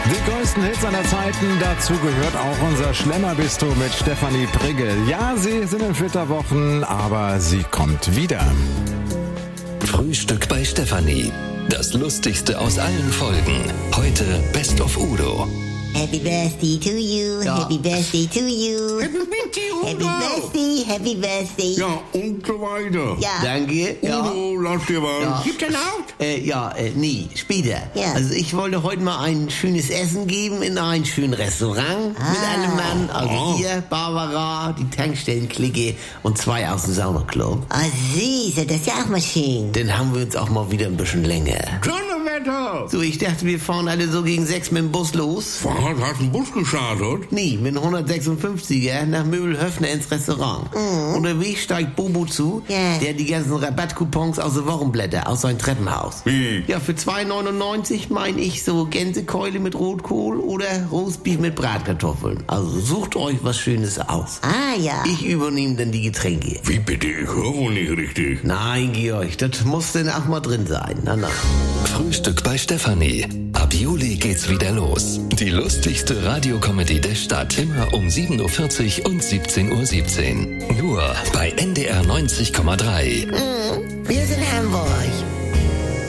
Die größten Hits aller Zeiten, dazu gehört auch unser Schlemmerbistro mit Stefanie Prigge. Ja, sie sind in Flitterwochen, aber sie kommt wieder. Frühstück bei Stefanie. Das Lustigste aus allen Folgen. Heute Best of Udo. Happy birthday to you, happy birthday to you. Happy birthday, Udo. Happy birthday. Ja, und so weiter. Ja. Danke. Ja. Udo, lass dir was. Ja. Gib dir laut. Nee, später. Ja. Also ich wollte heute mal ein schönes Essen geben in ein schönes Restaurant mit einem Mann. Also ihr, Barbara, die Tankstellenklicke und 2 aus dem Saunaclub. Oh, süß, das ist ja auch mal schön. Dann haben wir uns auch mal wieder ein bisschen länger. Donnerwetter. So, ich dachte, wir fahren alle so gegen 6 mit dem Bus los. Was, hast du einen Bus gestartet? Nee, mit einem 156er nach Möbelhöfner ins Restaurant. Unterwegs steigt Bobo zu, Ja. der die ganzen Rabattcoupons aus den Wochenblätter aus seinem Treppenhaus. Wie? Ja, für 2,99 meine ich so Gänsekeule mit Rotkohl oder Roastbeef mit Bratkartoffeln. Also sucht euch was Schönes aus. Ah, ja. Ich übernehme dann die Getränke. Wie bitte? Ich höre wohl nicht richtig. Nein, Georg, das muss denn auch mal drin sein. Na. Frühstück bei Stefanie. Ab Juli geht's wieder los. Die lustigste Radiokomödie der Stadt. Immer um 7.40 Uhr und 17.17 Uhr. Nur bei NDR 90,3. Wir sind Hamburg.